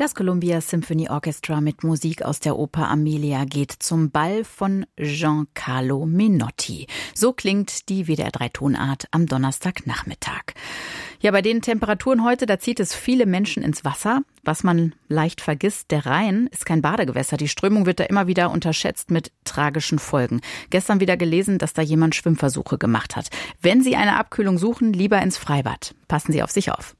Das Columbia Symphony Orchestra mit Musik aus der Oper Amelia geht zum Ball von Giancarlo Menotti. So klingt die WDR3-Tonart am Donnerstagnachmittag. Ja, bei den Temperaturen heute, da zieht es viele Menschen ins Wasser. Was man leicht vergisst, der Rhein ist kein Badegewässer. Die Strömung wird da immer wieder unterschätzt mit tragischen Folgen. Gestern wieder gelesen, dass da jemand Schwimmversuche gemacht hat. Wenn Sie eine Abkühlung suchen, lieber ins Freibad. Passen Sie auf sich auf.